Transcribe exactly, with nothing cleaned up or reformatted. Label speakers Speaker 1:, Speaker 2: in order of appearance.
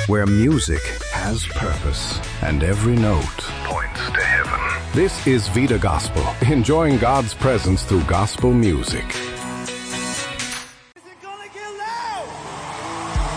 Speaker 1: where music has purpose and every note points to heaven. This is Vida Gospel, enjoying God's presence through gospel music.